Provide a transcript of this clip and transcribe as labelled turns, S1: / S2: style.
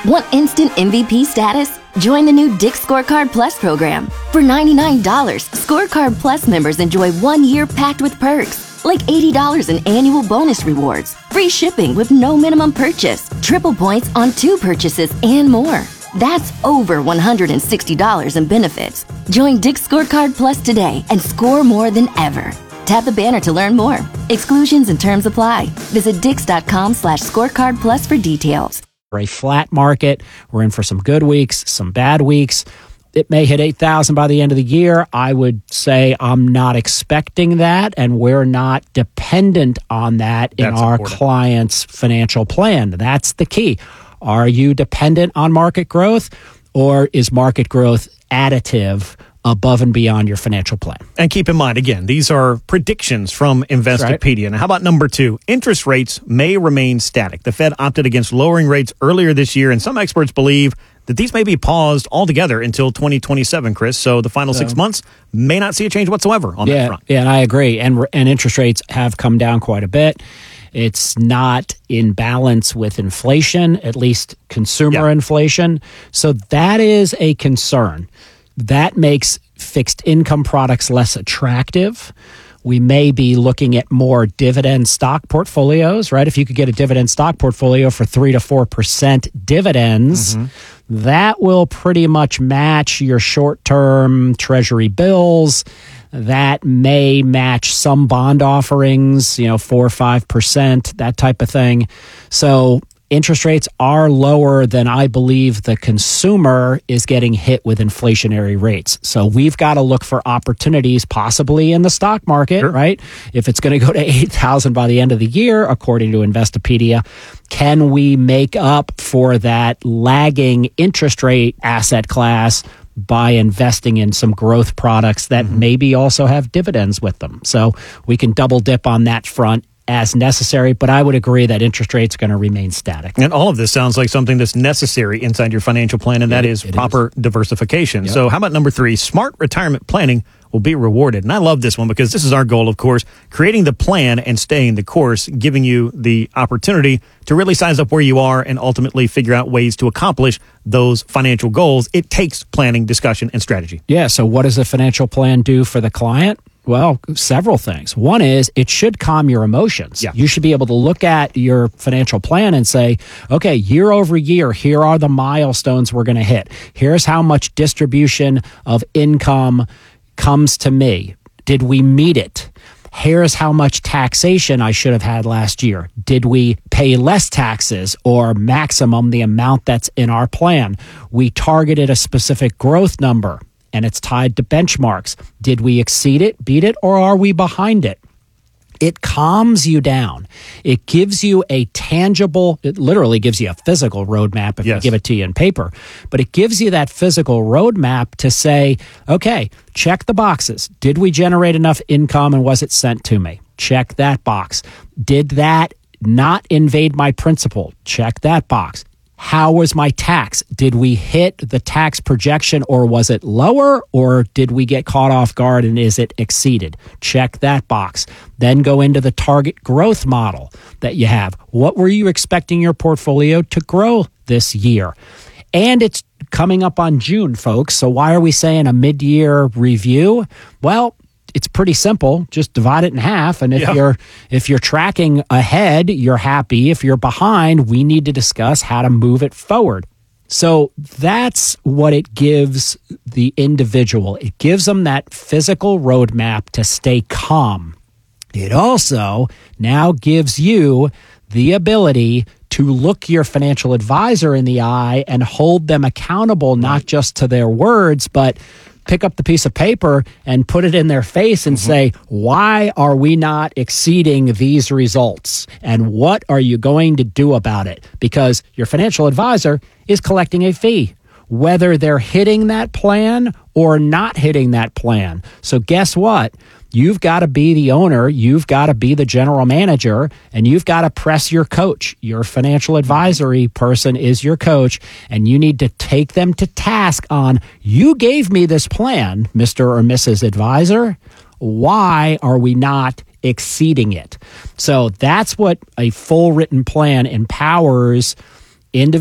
S1: Want instant MVP status? Join the new Dick's Scorecard Plus program. For $99, Scorecard Plus members enjoy 1 year packed with perks, like $80 in annual bonus rewards, free shipping with no minimum purchase, triple points on 2 purchases, and more. That's over $160 in benefits. Join Dick's Scorecard Plus today and score more than ever. Tap the banner to learn more. Exclusions and terms apply. Visit dix.com/scorecard plus for details.
S2: A flat market. We're in for some good weeks, some bad weeks. It may hit 8,000 by the end of the year. I would say I'm not expecting that, and we're not dependent on that in our client's financial plan. That's the key. Are you dependent on market growth, or is market growth additive above and beyond your financial plan?
S3: And keep in mind, again, these are predictions from Investopedia. Right. Now, how about number 2? Interest rates may remain static. The Fed opted against lowering rates earlier this year, and some experts believe that these may be paused altogether until 2027, Chris. So the final 6 months may not see a change whatsoever on that front.
S2: Yeah, and I agree. And interest rates have come down quite a bit. It's not in balance with inflation, at least consumer inflation. So that is a concern. That makes fixed income products less attractive. We may be looking at more dividend stock portfolios, right? If you could get a dividend stock portfolio for 3 to 4% dividends, that will pretty much match your short-term treasury bills. That may match some bond offerings, 4 or 5%, that type of thing. So interest rates are lower than I believe the consumer is getting hit with inflationary rates. So we've got to look for opportunities possibly in the stock market, right? If it's going to go to 8,000 by the end of the year, according to Investopedia, can we make up for that lagging interest rate asset class by investing in some growth products that maybe also have dividends with them? So we can double dip on that front as necessary, but I would agree that interest rates are going to remain static.
S3: And all of this sounds like something that's necessary inside your financial plan, and that is proper diversification.
S2: Yep.
S3: So how about number 3? Smart retirement planning will be rewarded. And I love this one because this is our goal, of course, creating the plan and staying the course, giving you the opportunity to really size up where you are and ultimately figure out ways to accomplish those financial goals. It takes planning, discussion, and strategy.
S2: Yeah, so what does a financial plan do for the client? Well, several things. One is it should calm your emotions. Yeah. You should be able to look at your financial plan and say, okay, year over year, here are the milestones we're going to hit. Here's how much distribution of income comes to me. Did we meet it? Here's how much taxation I should have had last year. Did we pay less taxes or maximum the amount that's in our plan? We targeted a specific growth number, and it's tied to benchmarks. Did we exceed it, beat it, or are we behind it? It calms you down. It gives you a tangible, it literally gives you a physical roadmap if we give it to you in paper, but it gives you that physical roadmap to say, okay, check the boxes. Did we generate enough income and was it sent to me? Check that box. Did that not invade my principal? Check that box. How was my tax? Did we hit the tax projection, or was it lower, or did we get caught off guard and is it exceeded? Check that box. Then go into the target growth model that you have. What were you expecting your portfolio to grow this year? And it's coming up on June, folks. So why are we saying a mid-year review? Well, it's pretty simple. Just divide it in half. And if you're tracking ahead, you're happy. If you're behind, we need to discuss how to move it forward. So that's what it gives the individual. It gives them that physical roadmap to stay calm. It also now gives you the ability to look your financial advisor in the eye and hold them accountable, not just to their words, but pick up the piece of paper and put it in their face and say, why are we not exceeding these results? And what are you going to do about it? Because your financial advisor is collecting a fee, whether they're hitting that plan or not hitting that plan. So guess what? You've got to be the owner, you've got to be the general manager, and you've got to press your coach. Your financial advisory person is your coach, and you need to take them to task on, you gave me this plan, Mr. or Mrs. Advisor. Why are we not exceeding it? So that's what a full written plan empowers individuals